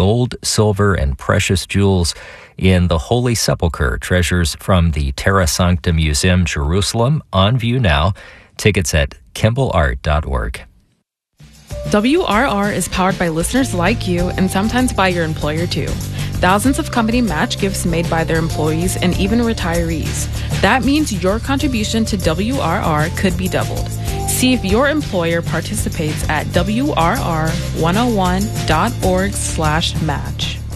gold, silver, and precious jewels in the Holy Sepulchre, treasures from the Terra Sancta Museum, Jerusalem, on view now. Tickets at kimballart.org. WRR is powered by listeners like you and sometimes by your employer too. Thousands of company match gifts made by their employees and even retirees. That means your contribution to WRR could be doubled. See if your employer participates at WRR101.org/match.